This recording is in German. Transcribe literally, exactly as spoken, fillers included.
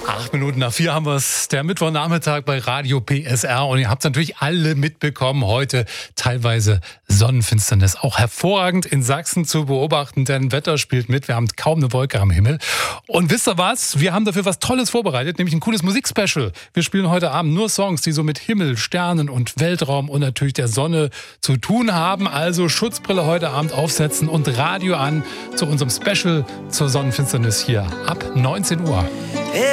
Acht Minuten nach vier haben wir es, der Mittwochnachmittag bei Radio P S R. Und ihr habt natürlich alle mitbekommen, heute teilweise Sonnenfinsternis. Auch hervorragend in Sachsen zu beobachten, denn Wetter spielt mit. Wir haben kaum eine Wolke am Himmel. Und wisst ihr was? Wir haben dafür was Tolles vorbereitet, nämlich ein cooles Musikspecial. Wir spielen heute Abend nur Songs, die so mit Himmel, Sternen und Weltraum und natürlich der Sonne zu tun haben. Also Schutzbrille heute Abend aufsetzen und Radio an zu unserem Special zur Sonnenfinsternis hier ab neunzehn Uhr.